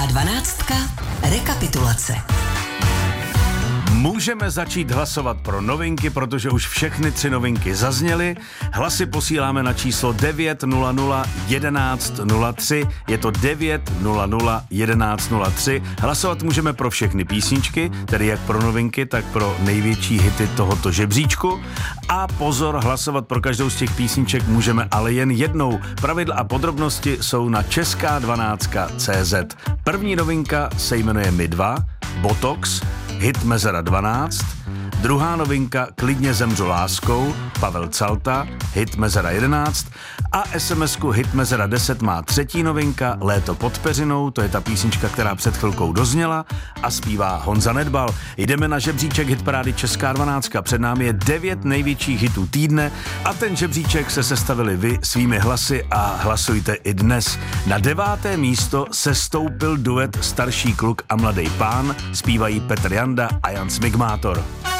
Česká dvanáctka. Rekapitulace. Můžeme začít hlasovat pro novinky, protože už všechny 3 novinky zazněly. Hlasy posíláme na číslo 900 11 03. Je to 900 11 03. Hlasovat můžeme pro všechny písničky, tedy jak pro novinky, tak pro největší hity tohoto žebříčku. A pozor, hlasovat pro každou z těch písniček můžeme ale jen jednou. Pravidla a podrobnosti jsou na česká12.cz. První novinka se jmenuje My dva, Botox, hit Mezera 12, druhá novinka Klidně zemřu láskou, Pavel Calta, hit Mezera 11 a SMS-ku hit Mezera 10 má třetí novinka Léto pod peřinou, to je ta písnička, která před chvilkou dozněla a zpívá Honza Nedbal. Jdeme na žebříček hitparády Česká 12, před námi je 9 největších hitů týdne a ten žebříček se sestavili vy svými hlasy a hlasujte i dnes. Na 9. místo se stoupil duet Starší kluk a mladý pán, zpívají Petr Janda a Jan Smigmátor.